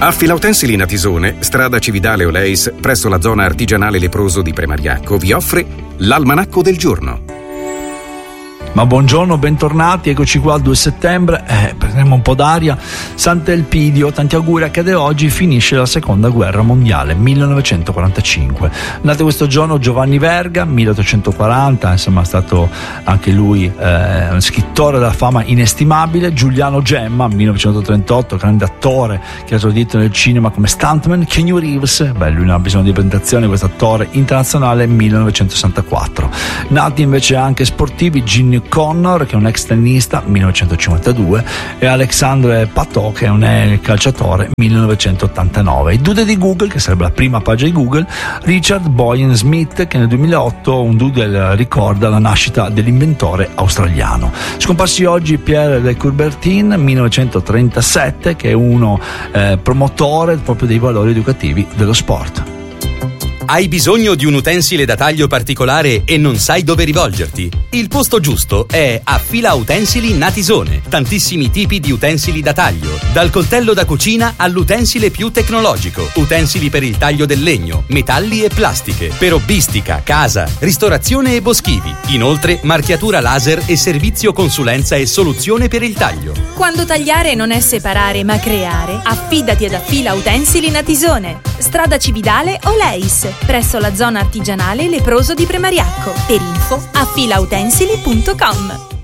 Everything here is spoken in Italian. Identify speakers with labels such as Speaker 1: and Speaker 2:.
Speaker 1: A Filautensili Natisone, strada Cividale Oleis, presso la zona artigianale leproso di Premariacco, vi offre l'Almanacco del Giorno.
Speaker 2: Ma buongiorno, bentornati, eccoci qua al 2 settembre, prendiamo un po' d'aria. Sant'Elpidio, tanti auguri, accade oggi, finisce la seconda guerra mondiale, 1945. Nato questo giorno Giovanni Verga, 1840, insomma è stato anche lui un scrittore della fama inestimabile. Giuliano Gemma, 1938, grande attore che ha esordito nel cinema come stuntman. Keanu Reeves, lui non ha bisogno di presentazione, questo attore internazionale, 1964. Nati invece anche sportivi, Ginny Connor, che è un ex tennista, 1952, e Alexandre Pato, che è un calciatore, 1989. I doodle di Google, che sarebbe la prima pagina di Google, Richard Boyan Smith, che nel 2008 un doodle ricorda la nascita dell'inventore australiano. Scomparsi oggi Pierre de Coubertin, 1937, che è uno promotore proprio dei valori educativi dello sport.
Speaker 3: Hai bisogno di un utensile da taglio particolare e non sai dove rivolgerti? Il posto giusto è a Fila Utensili Natisone. Tantissimi tipi di utensili da taglio, dal coltello da cucina all'utensile più tecnologico, utensili per il taglio del legno, metalli e plastiche, per hobbistica, casa, ristorazione e boschivi. Inoltre marchiatura laser e servizio consulenza e soluzione per il taglio.
Speaker 4: Quando tagliare non è separare ma creare, affidati ad Affila Utensili Natisone. Strada Cividale Oleis, presso la zona artigianale leproso di Premariacco. Per info affilautensili.com.